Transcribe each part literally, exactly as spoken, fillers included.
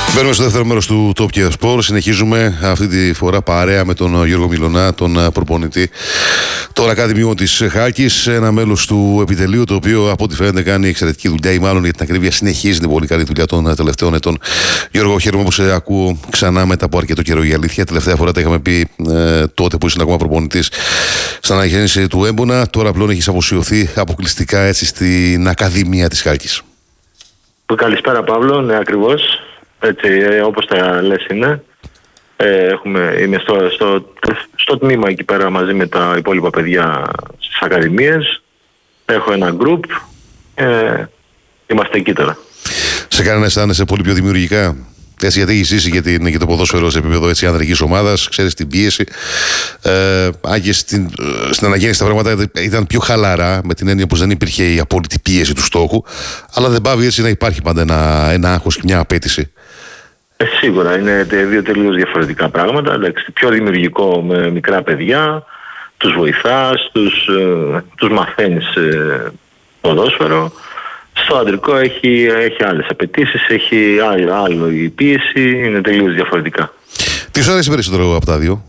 Μπαίνουμε στο δεύτερο μέρος του Top και Sport. Συνεχίζουμε αυτή τη φορά παρέα με τον Γιώργο Μιλωνά, τον προπονητή των Ακαδημιών της Χάλκης. Ένα μέλος του επιτελείου, το οποίο από ό,τι φαίνεται κάνει εξαιρετική δουλειά, ή μάλλον για την ακρίβεια συνεχίζει την πολύ καλή δουλειά των τελευταίων ετών. Γιώργο, χαίρομαι που σε ακούω ξανά μετά από αρκετό καιρό. Η αλήθεια, τελευταία φορά τα είχαμε πει ε, τότε που ήσουν ακόμα προπονητής στην αναγέννηση του Έμπονα. Τώρα πλέον έχεις αφοσιωθεί αποκλειστικά έτσι στην Ακαδημία της Χάλκης. Καλησπέρα, Παύλο. Ναι, ακριβώς. Έτσι, όπως τα λες είναι. Ε, έχουμε, είμαι στο, στο, στο τμήμα εκεί πέρα μαζί με τα υπόλοιπα παιδιά στις ακαδημίες. Έχω ένα group. Ε, είμαστε εκεί τώρα. Σε κάνει να αισθάνεσαι πολύ πιο δημιουργικά? Έτσι, γιατί έχει ζήσει και, την, και το ποδόσφαιρο σε επίπεδο έτσι, ανδρικής ομάδας, ξέρεις την πίεση. Ε, αν και στην, στην αναγέννηση τα πράγματα ήταν πιο χαλαρά, με την έννοια πως δεν υπήρχε η απόλυτη πίεση του στόχου, αλλά δεν πάβει έτσι να υπάρχει πάντα ένα, ένα άγχος και μια απέτηση. Ε, σίγουρα είναι δύο τελείως διαφορετικά πράγματα. Εντάξει, πιο δημιουργικό με μικρά παιδιά, τους βοηθάς, τους, ε, τους μαθαίνεις ε, ποδόσφαιρο. Στο αντρικό έχει, έχει άλλες απαιτήσεις, έχει άλλο, άλλο η πίεση, είναι τελείως διαφορετικά. Τι σου αρέσει περισσότερο από τα δύο?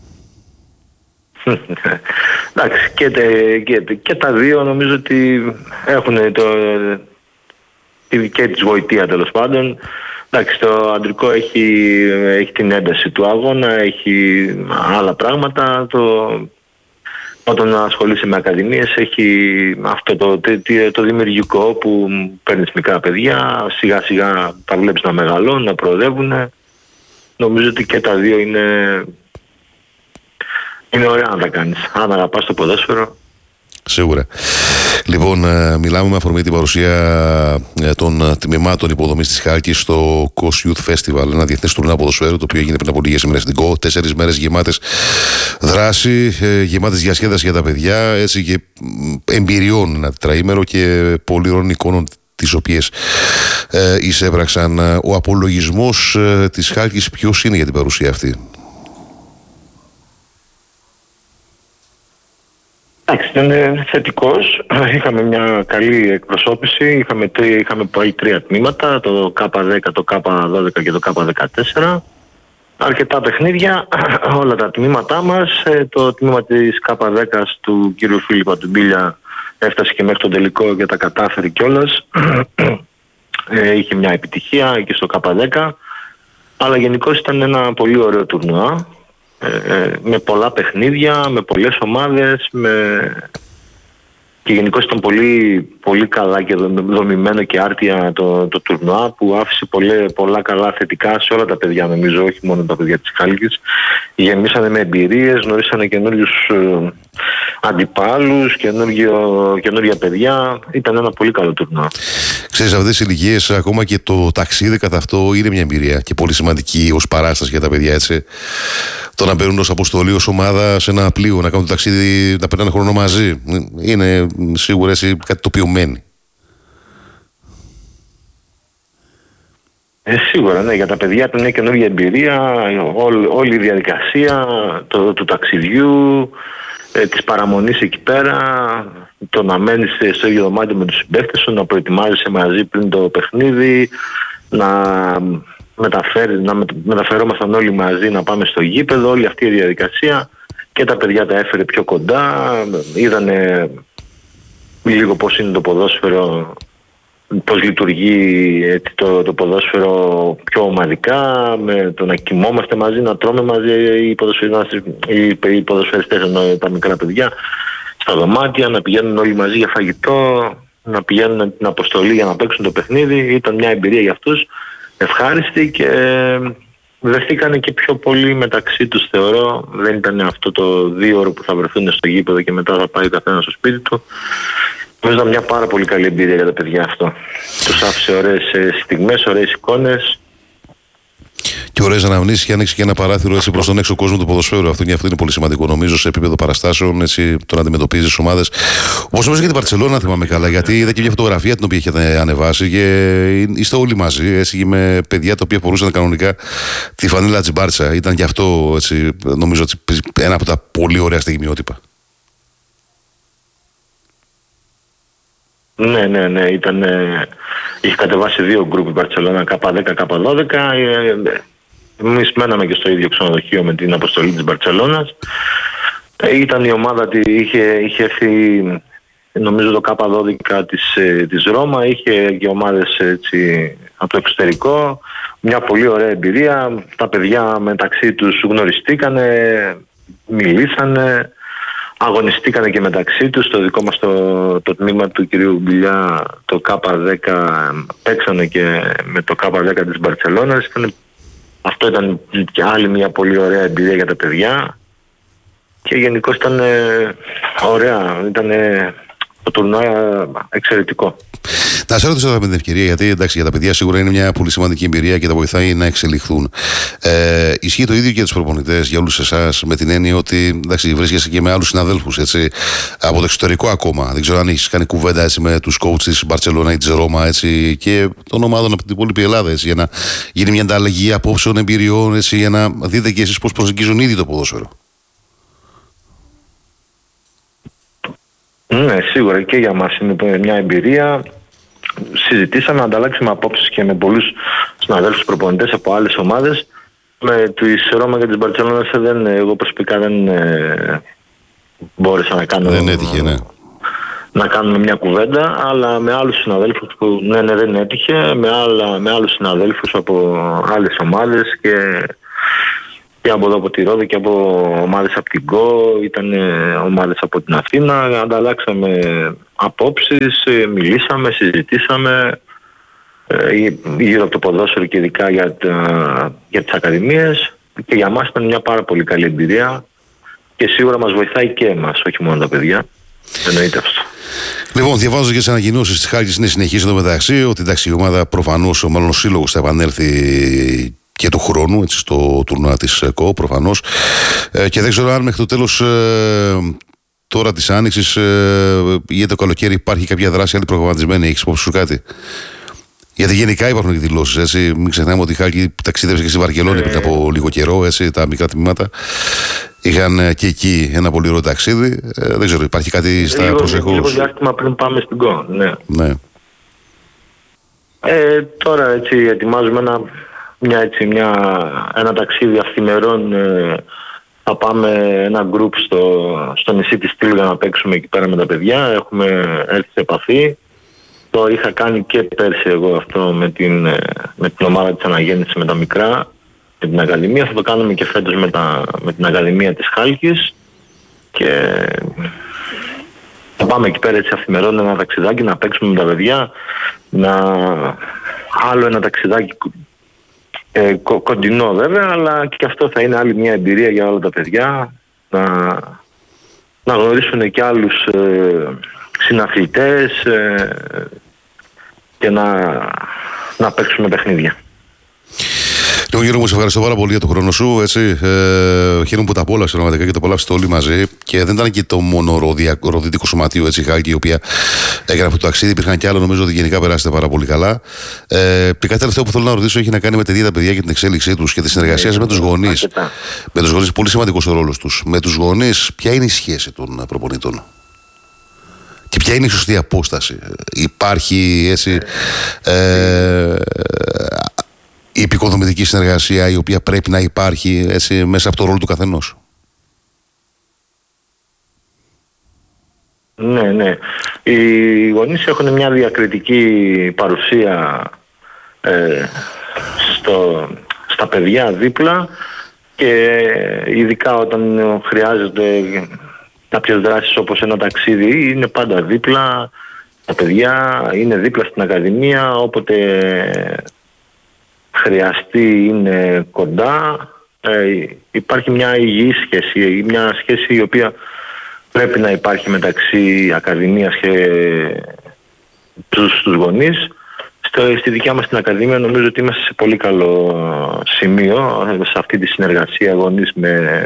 Εντάξει, και, και, και τα δύο νομίζω ότι έχουν το, και της γοητεία τέλος πάντων. Εντάξει, το αντρικό έχει, έχει την ένταση του αγώνα, έχει άλλα πράγματα. Το, όταν ασχολείσαι με ακαδημίες έχει αυτό το, το, το δημιουργικό που παίρνεις μικρά παιδιά, σιγά σιγά τα βλέπεις να μεγαλώνουν, να προοδεύουν. Νομίζω ότι και τα δύο είναι, είναι ωραία να τα κάνεις, αν αγαπάς το ποδόσφαιρο. Σίγουρα. Λοιπόν, μιλάμε με αφορμή την παρουσία των τμήματων υποδομής της Χάλκης στο Kos Youth Festival, ένα διεθνές τουρνουά ποδοσφαίρου, το οποίο έγινε πριν από λίγες ημέρες στην Κο. Τέσσερις μέρες γεμάτες δράση, γεμάτες διασκέδαση για τα παιδιά, έτσι και εμπειριών ένα τετραήμερο και πολλήρων εικόνων τις οποίες ε, εισέπραξαν. Ο απολογισμός ε, της Χάλκης ποιος είναι για την παρουσία αυτή? Εντάξει, ήταν θετικός. Είχαμε μια καλή εκπροσώπηση. Είχαμε, τρία, είχαμε πάει τρία τμήματα, το Κάπα δέκα, το Κάπα δώδεκα και το Κάπα δεκατέσσερα. Αρκετά παιχνίδια, όλα τα τμήματά μας. Το τμήμα της Κάπα δέκα του κύριου Φίλιππα του Μπίλια έφτασε και μέχρι τον τελικό και τα κατάφερε κιόλας. Είχε μια επιτυχία και στο Κάπα δέκα. Αλλά γενικώς ήταν ένα πολύ ωραίο τουρνουά. Ε, με πολλά παιχνίδια, με πολλές ομάδες, με... και γενικώς ήταν πολύ, πολύ καλά και δομημένο και άρτια το, το τουρνουά, που άφησε πολλέ, πολλά καλά θετικά σε όλα τα παιδιά, νομίζω, όχι μόνο τα παιδιά της Χάλκης. Γεμίσανε με εμπειρίες, γνωρίσανε καινούριους ε, αντιπάλους, καινούργια παιδιά. Ήταν ένα πολύ καλό τουρνουά. Ξέρεις, αυτές τις ηλικίες ακόμα και το ταξίδι κατά αυτό είναι μια εμπειρία και πολύ σημαντική ως παράσταση για τα παιδιά, έτσι. Το να μπαίνουν ως αποστολή, ως ομάδα σε ένα πλοίο, να κάνουν το ταξίδι, να περνάνε χρόνο μαζί, είναι σίγουρα έτσι κάτι το οποίο μένει. Ε, σίγουρα, ναι, για τα παιδιά ήταν μια καινούργια εμπειρία, όλη, όλη η διαδικασία το, του ταξιδιού, ε, της παραμονής εκεί πέρα, το να μένεις στο ίδιο δωμάτιο με τους συμπαίκτες σου, να προετοιμάζεσαι μαζί πριν το παιχνίδι, να, μεταφέρει, να μεταφερόμασταν όλοι μαζί, να πάμε στο γήπεδο, όλη αυτή η διαδικασία, και τα παιδιά τα έφερε πιο κοντά, είδανε λίγο πώς είναι το ποδόσφαιρο, πώς λειτουργεί έτσι, το, το ποδόσφαιρο πιο ομαδικά, με το να κοιμόμαστε μαζί, να τρώμε μαζί οι ποδοσφαιριστές, οι ποδοσφαιριστές ενώ τα μικρά παιδιά, στα δωμάτια, να πηγαίνουν όλοι μαζί για φαγητό, να πηγαίνουν την αποστολή για να παίξουν το παιχνίδι. Ήταν μια εμπειρία για αυτούς ευχάριστη και δεχτήκανε και πιο πολύ μεταξύ τους, θεωρώ. Δεν ήταν αυτό το δύο ώρο που θα βρεθούν στο γήπεδο και μετά θα πάει ο καθένας στο σπίτι του. Νομίζω ήταν μια πάρα πολύ καλή εμπειρία για τα παιδιά αυτό. Τους άφησε ωραίες στιγμές, ωραίες εικόνες. Και ωραίες αναμνήσεις, και άνοιξε και ένα παράθυρο έτσι προς τον έξω κόσμο του ποδοσφαίρου. Αυτό, αυτό είναι πολύ σημαντικό, νομίζω, σε επίπεδο παραστάσεων, έτσι, το να αντιμετωπίζει τις ομάδες. Όπως νομίζω και την Μπαρτσελόνα, θυμάμαι καλά, γιατί είδα και μια φωτογραφία την οποία έχετε ανεβάσει και είστε όλοι μαζί, έτσι, με παιδιά τα οποία φορούσαν κανονικά τη φανέλα της Μπάρτσα. Ήταν και αυτό, έτσι, νομίζω, έτσι, ένα από τα πολύ ωραία στιγμιότυπα. Ναι, ναι, ναι. Ήταν, ε, είχε κατεβάσει δύο γκρουπ η Μπαρτσελόνα, κέι δέκα, κέι δώδεκα. Ε, εμείς μέναμε και στο ίδιο ξενοδοχείο με την αποστολή της Μπαρτσελώνας. Ε, ήταν η ομάδα, είχε, είχε έρθει νομίζω το κέι δώδεκα της, ε, της Ρώμα, είχε και ομάδες έτσι, από το εξωτερικό. Μια πολύ ωραία εμπειρία. Τα παιδιά μεταξύ τους γνωριστήκανε, μιλήσανε, αγωνιστήκανε και μεταξύ τους. Το δικό μας το, το τμήμα του κυρίου Μπιλιά, το κέι δέκα, παίξανε και με το κέι δέκα της Μπαρτσελώνας. Ήταν, αυτό ήταν και άλλη μια πολύ ωραία εμπειρία για τα παιδιά. Και γενικώς ήταν ε, ωραία, ήταν ε, το τουρνουά εξαιρετικό. Να σε ρωτήσω με την ευκαιρία, γιατί εντάξει, για τα παιδιά σίγουρα είναι μια πολύ σημαντική εμπειρία και τα βοηθάει να εξελιχθούν. Ε, ισχύει το ίδιο και για τους προπονητές, για όλους εσάς, με την έννοια ότι εντάξει, βρίσκεσαι και με άλλους συναδέλφους έτσι, από το εξωτερικό ακόμα. Δεν ξέρω αν έχεις κάνει κουβέντα έτσι, με τους coaches της Μπαρτσελόνα ή της Ρώμα έτσι, και των ομάδων από την υπόλοιπη Ελλάδα έτσι, για να γίνει μια ανταλλαγή απόψεων, εμπειριών, έτσι, για να δείτε και εσείς πώς προσεγγίζουν ήδη το ποδόσφαιρο. Ναι, σίγουρα και για μας είναι μια εμπειρία. Συζητήσαμε, ανταλλάξαμε απόψεις και με πολλούς συναδέλφους προπονητές από άλλες ομάδες. Με τις Ρώμα και τις Μπαρτσελόνας δεν, εγώ προσωπικά δεν ε, μπόρεσα να κάνω, δεν έτυχε, ναι. να κάνουμε μια κουβέντα, αλλά με άλλους συναδέλφους που ναι, ναι δεν έτυχε, με, άλλα, με άλλους συναδέλφους από άλλες ομάδες και, και από εδώ από τη Ρόδο και από ομάδες από την ΚΟ, ήταν ομάδες από την Αθήνα, ανταλλάξαμε απόψεις, μιλήσαμε, συζητήσαμε ε, γύρω από το ποδόσφαιρο και ειδικά για, τα, για τις ακαδημίες, και για μας ήταν μια πάρα πολύ καλή εμπειρία και σίγουρα μας βοηθάει και εμάς, όχι μόνο τα παιδιά. Εννοείται αυτό. Λοιπόν, διαβάζω και τις ανακοινώσεις της Χάλκης, είναι συνεχής εδώ μεταξύ, ότι εντάξει, η ομάδα προφανώς, μάλλον ο σύλλογος θα επανέλθει και του χρόνου έτσι, στο τουρνουά της ΚΟ προφανώς, ε, και δεν ξέρω αν μέχρι το τέλος ε, τώρα της Άνοιξης ε, ή το καλοκαίρι υπάρχει κάποια δράση άλλη προγραμματισμένη. Έχεις υπόψη σου κάτι? Γιατί γενικά υπάρχουν και δηλώσεις, έτσι. Μην ξεχνάμε ότι η Χάλκη ταξίδευσε και στη Βαρκελόνη ε... πριν από λίγο καιρό, έτσι, τα μικρά τμήματα. Είχαν και εκεί ένα πολύ ωραίο ταξίδι. Ε, δεν ξέρω, υπάρχει κάτι στα λίγο, προσεχώς? Λίγο διάστημα πριν πάμε στην ΚΟ, ναι. ναι. Ε, τώρα έτσι ετοιμάζουμε ένα, μια, έτσι, μια, ένα ταξίδι αυθημερών. Ε, θα πάμε ένα γκρουπ στο, στο νησί της Στήλ για να παίξουμε εκεί πέρα με τα παιδιά. Έχουμε έρθει σε επαφή. Το είχα κάνει και πέρσι εγώ αυτό με την, με την ομάδα της Αναγέννησης με τα μικρά, με την Ακαδημία. Θα το κάνουμε και φέτος με, τα, με την Ακαδημία της Χάλκης. Και θα πάμε εκεί πέρα έτσι αυθημερών ένα ταξιδάκι να παίξουμε με τα παιδιά. Να... Άλλο ένα ταξιδάκι ε, κο, κοντινό βέβαια, αλλά και αυτό θα είναι άλλη μια εμπειρία για όλα τα παιδιά. Να, να γνωρίσουν και άλλους ε, συναθλητές ε, και να, να παίξουμε παιχνίδια. Λοιπόν, Γιώργο, μου σε ευχαριστώ πάρα πολύ για τον χρόνο σου. Έτσι. Ε, χαίρομαι που τα απόλαυσε πραγματικά και το απολαύσετε όλοι μαζί. Και δεν ήταν και το μόνο ροδια, ροδιτικό σωματείο, έτσι, η Χάλκη, η οποία έκανε αυτό το ταξίδι. Υπήρχαν και άλλα, νομίζω ότι γενικά περάσετε πάρα πολύ καλά. Ε, και κάτι τελευταίο που θέλω να ρωτήσω έχει να κάνει με τα ίδια τα παιδιά και την εξέλιξή του και τη συνεργασία με του γονείς. Με του γονείς, πολύ σημαντικό ο ρόλο του. Με του γονείς, ποια είναι η σχέση των προπονητών? Και ποια είναι η σωστή απόσταση? Υπάρχει έτσι ε, η επικοδομητική συνεργασία η οποία πρέπει να υπάρχει έτσι, μέσα από το ρόλο του καθενός? Ναι, ναι. Οι γονείς έχουν μια διακριτική παρουσία ε, στο, στα παιδιά δίπλα, και ειδικά όταν χρειάζεται κάποιες δράσεις όπως ένα ταξίδι, είναι πάντα δίπλα. Τα παιδιά είναι δίπλα στην Ακαδημία, όποτε χρειαστεί είναι κοντά. Ε, υπάρχει μια υγιή σχέση, μια σχέση η οποία πρέπει να υπάρχει μεταξύ Ακαδημίας και τους, τους γονείς. Στο, στη δικιά μας την Ακαδημία νομίζω ότι είμαστε σε πολύ καλό σημείο σε αυτή τη συνεργασία γονείς με,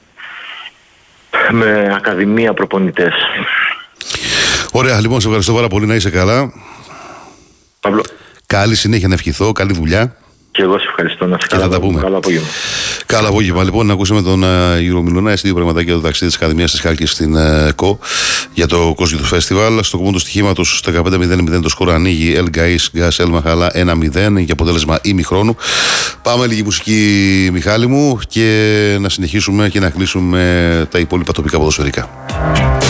με Ακαδημία προπονητές. Ωραία, λοιπόν, σε ευχαριστώ πάρα πολύ, να είσαι καλά. Παύλο. Καλή συνέχεια να ευχηθώ, καλή δουλειά. Και εγώ σε ευχαριστώ. Να σε και θα τα πούμε. Καλό απόγευμα. Καλό απόγευμα. Λοιπόν, να ακούσαμε τον uh, Γιώργο Μιλωνά, δύο πραγματάκια το ταξίδι της Ακαδημίας της Χάλκης στην uh, ΚΟ για το Κόσμο του Φεστιβάλ. Στο κομμάτι του στοιχήματος στο δεκαπέντε μηδέν μηδέν το σκορ ανοίγει Ελ Γκαΐς Γκάς Ελ Μαχαλά ένα μηδέν και αποτέλεσμα ημιχρόνου. Πάμε λίγη μουσική, Μιχάλη μου, και να συνεχίσουμε και να κλείσουμε τα υπόλοιπα τοπικά ποδοσφαιρικά.